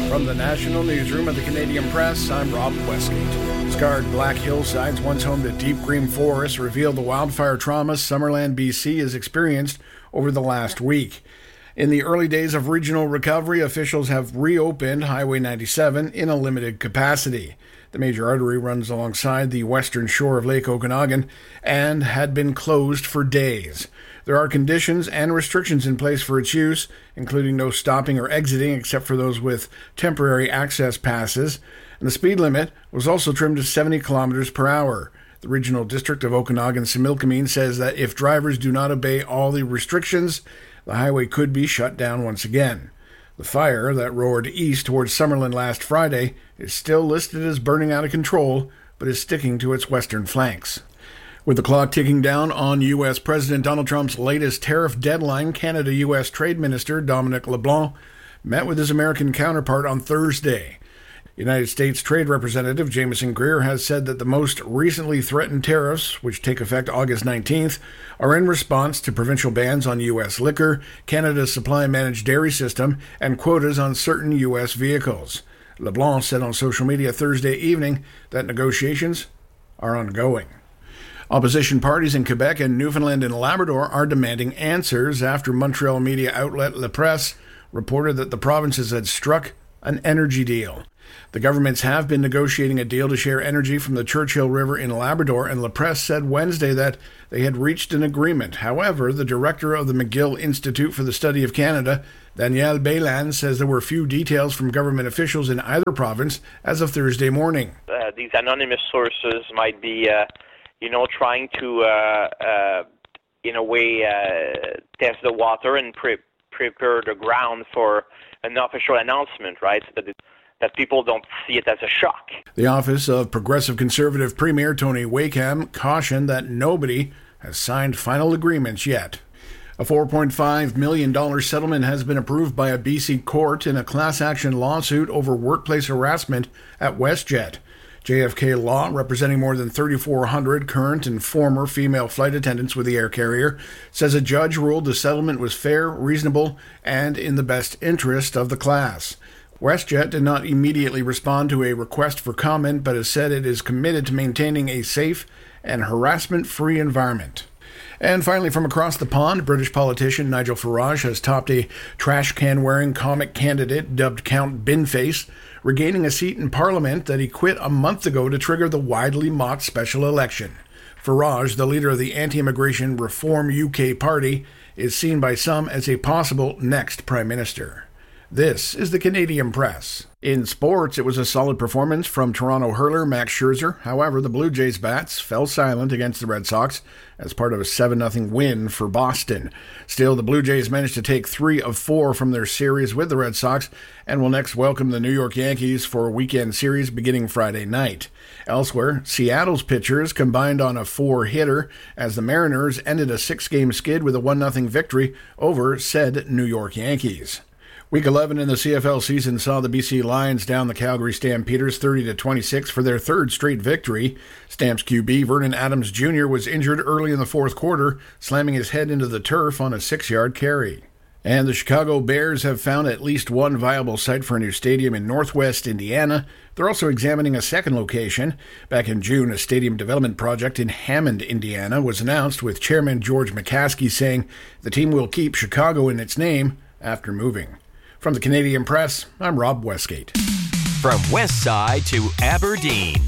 From the National Newsroom of the Canadian Press, I'm Rob Westgate. Scarred black hillsides, once home to deep green forests, reveal the wildfire trauma Summerland, BC has experienced over the last week. In the early days of regional recovery, officials have reopened Highway 97 in a limited capacity. The major artery runs alongside the western shore of Lake Okanagan and had been closed for days. There are conditions and restrictions in place for its use, including no stopping or exiting except for those with temporary access passes, and the speed limit was also trimmed to 70 kilometers per hour. The Regional District of Okanagan-Similkameen says that if drivers do not obey all the restrictions, the highway could be shut down once again. The fire that roared east towards Summerland last Friday is still listed as burning out of control, but is sticking to its western flanks. With the clock ticking down on U.S. President Donald Trump's latest tariff deadline, Canada-U.S. Trade Minister Dominic LeBlanc met with his American counterpart on Thursday. United States Trade Representative Jameson Greer has said that the most recently threatened tariffs, which take effect August 19th, are in response to provincial bans on U.S. liquor, Canada's supply-managed dairy system, and quotas on certain U.S. vehicles. LeBlanc said on social media Thursday evening that negotiations are ongoing. Opposition parties in Quebec and Newfoundland and Labrador are demanding answers after Montreal media outlet La Presse reported that the provinces had struck an energy deal. The governments have been negotiating a deal to share energy from the Churchill River in Labrador, and La Presse said Wednesday that they had reached an agreement. However, the director of the McGill Institute for the Study of Canada, Danielle Baylan, says there were few details from government officials in either province as of Thursday morning. These anonymous sources might be trying to, in a way, test the water and prepare the ground for an official announcement, right? So that people don't see it as a shock. The office of Progressive Conservative Premier Tony Wakeham cautioned that nobody has signed final agreements yet. A $4.5 million settlement has been approved by a BC court in a class action lawsuit over workplace harassment at WestJet. JFK Law, representing more than 3,400 current and former female flight attendants with the air carrier, says a judge ruled the settlement was fair, reasonable, and in the best interest of the class. WestJet did not immediately respond to a request for comment, but has said it is committed to maintaining a safe and harassment-free environment. And finally, from across the pond, British politician Nigel Farage has topped a trash-can-wearing comic candidate dubbed Count Binface, regaining a seat in Parliament that he quit a month ago to trigger the widely mocked special election. Farage, the leader of the anti-immigration Reform UK party, is seen by some as a possible next Prime Minister. This is the Canadian Press. In sports, it was a solid performance from Toronto hurler Max Scherzer. However, the Blue Jays bats fell silent against the Red Sox as part of a 7-0 win for Boston. Still, the Blue Jays managed to take 3 of 4 from their series with the Red Sox and will next welcome the New York Yankees for a weekend series beginning Friday night. Elsewhere, Seattle's pitchers combined on a 4-hitter as the Mariners ended a 6-game skid with a 1-0 victory over said New York Yankees. Week 11 in the CFL season saw the BC Lions down the Calgary Stampeders 30-26 for their third straight victory. Stamps QB Vernon Adams Jr. was injured early in the fourth quarter, slamming his head into the turf on a 6-yard carry. And the Chicago Bears have found at least one viable site for a new stadium in Northwest Indiana. They're also examining a second location. Back in June, a stadium development project in Hammond, Indiana was announced, with Chairman George McCaskey saying the team will keep Chicago in its name after moving. From the Canadian Press, I'm Rob Westgate. From West Side to Aberdeen,